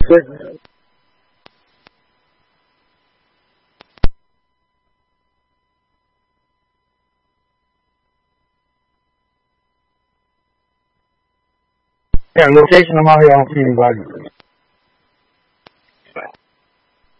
goodness. Yeah, location, I'm out here. I don't see anybody.